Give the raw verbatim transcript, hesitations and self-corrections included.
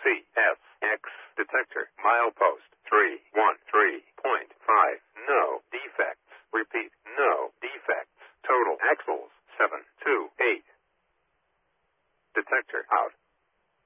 C S X detector. Milepost three one three point five. No defects. Repeat, no defects. Total axles seven two eight. Detector out.